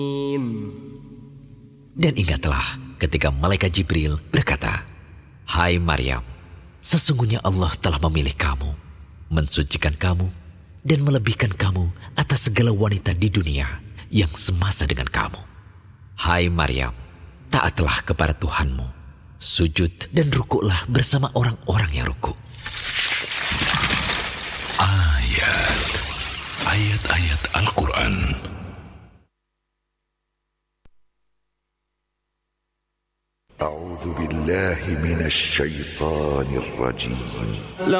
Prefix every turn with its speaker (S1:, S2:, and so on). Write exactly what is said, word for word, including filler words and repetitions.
S1: Dan ingatlah ketika malaikat Jibril berkata, "Hai Maryam, sesungguhnya Allah telah memilih kamu, mensucikan kamu, dan melebihkan kamu atas segala wanita di dunia yang semasa dengan kamu. Hai Maryam, taatlah kepada Tuhanmu, sujud dan rukuklah bersama orang-orang yang rukuk."
S2: Ayat Ayat-ayat Al-Quran.
S3: أعوذ بالله من الشيطان الرجيم